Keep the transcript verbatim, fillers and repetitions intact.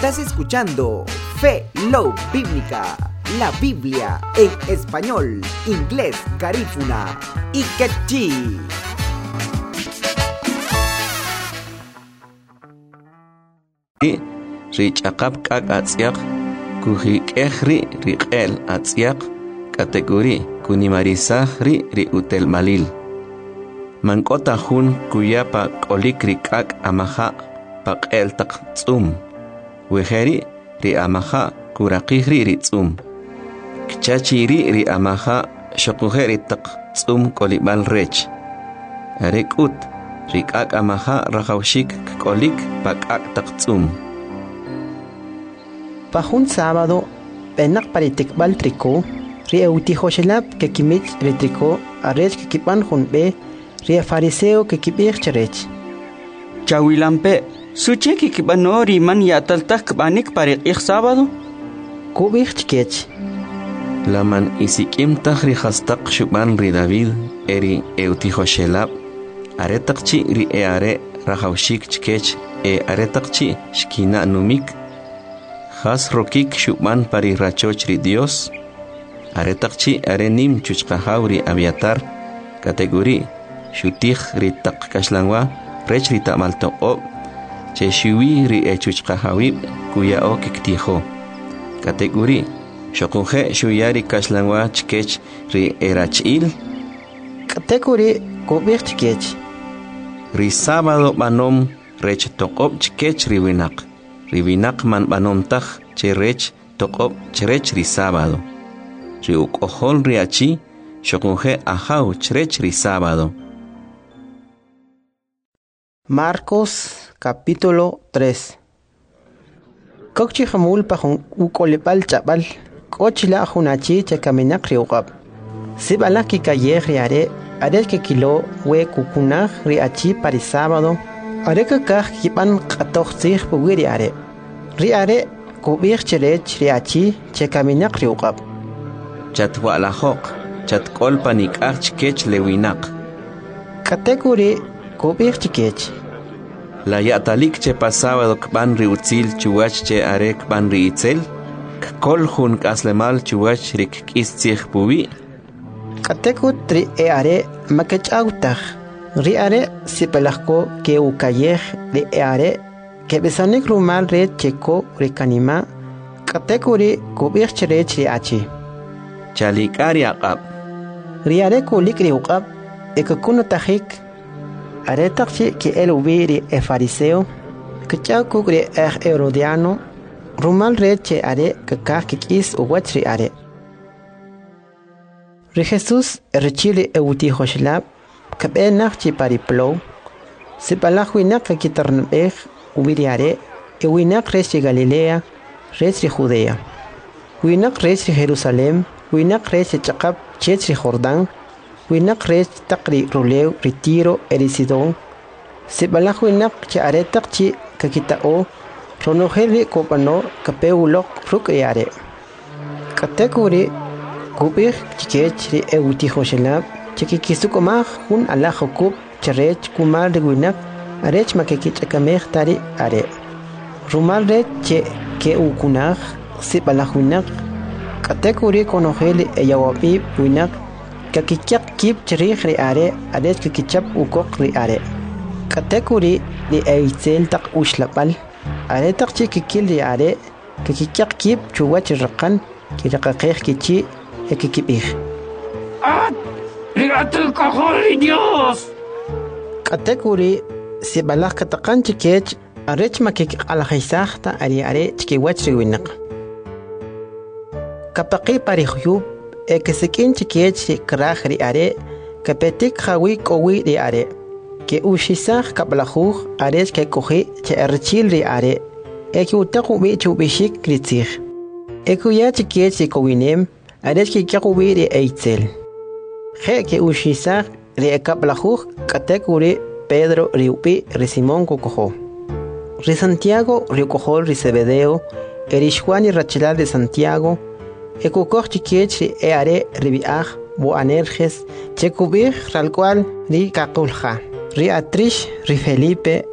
Estás escuchando Fe Love Bíblica, la Biblia en español, inglés, garífuna y quechí. Rich akap kak atsiak, kuhi kehri riqel atsiak, kategori kunimarisah ri ri utel malil. Mankota hun kuyapa kolik rikak amaha pak el tak tsum. Weheri ri amaha kurakihri ri tsum. Kchachiri ri amaha shokuheri tak tsum kolibal rech. Arekut rikak amaha rakawshik kolik pakak tak tsum. Pajun sábado, penak paritikbal triko, ri eutihoshelap que kimich ri triko, arech que kipan junbe, ri fariseo que kibir cherech. Chawilampe, suche que kibano riman yataltak kbanik parik ik sábado? Kubir chikech. Laman isikim tahri hastak shuban ri David, eri eutihoshelap, aretakchi ri eare rahaushik chikech, e aretakchi shkina numik, Has rokik shukman pari rachochri Dios. Aretakchi arenim chuchkahauri aviatar. Kategori shutih ritak kashlangwa rech rita malto o. Che shui ri e chuchkahawib kuya o kiktiho. Kategori shokunje shuyari kashlangwa chkech ri erachil. Kategori kubir chkech. Ri sábado manom rech tokop chkech riwinak. Rivinak man banomtaj cherech tokop cherech ri sábado. Ri ukohol riachi shokunje ahau cherech ri sábado. Marcos capítulo tres. Kokchi hamul pahun ukolepal chabal. Kochila hunachi chekaminak riugab. Sibalaki kaye riare. Are que kilo we kukunaj riachi pari sábado. Are que kaj kipan katoxig buwiri are. Ri are kubir cherech riachi chekaminak riugab. Chatwa la hok, chat kolpanik arch kech lewinak. Kategori kubir chikech. La yatalik che pasaba kban riutzil chuwach che are kban riitzel. Kol hun kaslemal chuwach rik kistzig buwi. Kategori tri e are makech autach. Ri are sipelako ke ukayej de e are que besanik rumal red cheko rekanima kategori kubir cherech riachi. Chalikari aqab. Ri are kulik riuqab ekakuno tajik. Are takchi que el ubiri e fariseo que chauku gre er herodiano rumal red che are que kakikis uwach ri are. Ri Jesus rechili euti hoshlab kabe nakchi pariplo sipalahuinak kitarnbeh ubiriare e winak rechi Galilea rechi Judea winak rechi Jerusalem winak rechi chaqab chechi Jordán winak rechi taqri ruleu retiro erisidon sipalahuinak chare taqchi kakitao ronojeli kopano kapeulok rukriare kategori kubir chikechri euti hoshelab chikikisukomaj hun alajokub cherech kumal de winak arech makekich akamej tari are rumal red che ke ukunaj sipalahuinak kategori konojeli eyawapi winak kakichak kip cherich ri are arech kakichap ukok ri are kategori li eitzel tak ushlapal are tak chikikil ri are kakichak kip chuwach raqan kiraqaqej kichi ekikibij ¡Ah! ¡Mírate el cajón, Dios! Kategori si balak katakan chikech arech makik alhaisahta ari are chikiwach riwinak. Kapaki parihuyub ekesikin chikech kraj ri are kapetik hawi kowi ri are ke ushisah kaplahuj arech ke kohi che archil ri are eki utaku bi chubishik kritzih ekuya chikech kowinem arech ke kakubi ri eitzel je ke ushisah ri kaplahuj kategori Pedro riupi ri Simón cocojo. Ri Santiago riucojo ri Zebedeo, erishwan y Rachel de Santiago, ecocoj chiquiech ri eare ribiaj boanerges, checubij ralcual ri caculja. Ri Atrish, ri Felipe,